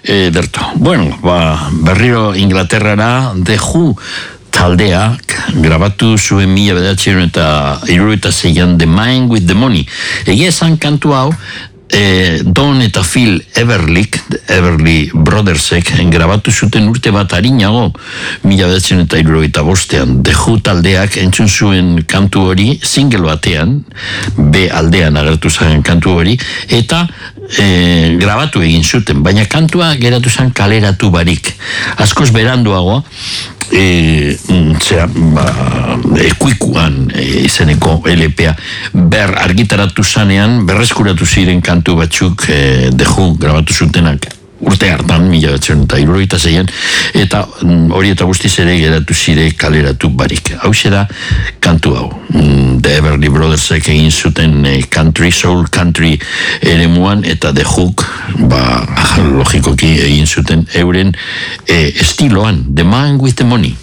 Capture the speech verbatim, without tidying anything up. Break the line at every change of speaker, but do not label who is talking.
Ederto. Bueno, ba, berriro Inglaterrara The Who taldeak grabatu zuen mila bederatziehun eta hirurogeita seian The Man with the Money. Egia esan kantu hau, eh, Don eta Phil Everly, Everly Brothersek grabatu zuten urte bat arinago, mila bederatziehun eta hirurogeita bostean. The Who taldeak entzun zuen kantu hori single batean, B aldean agertu zen kantu hori, eta E, grabatu egin zuten, baina kantua geratu zen kaleratu barik. Askoz beranduago, e, zera, ba, ekuikuan e, izeneko L P-a ber argitaratu zanean, berreskuratu ziren kantu batzuk e, The Who grabatu zutenak urte hartan, mila bederatziehun eta hirurogeita seian, eta hori eta guztiz ere geratu zire kaleratu barik. Hau da kantu hau. The Everly Brothersek egin zuten eh, country, soul country eremuan, eta The Who, ba, logikoki egin zuten euren eh, estiloan, The Man with the Money.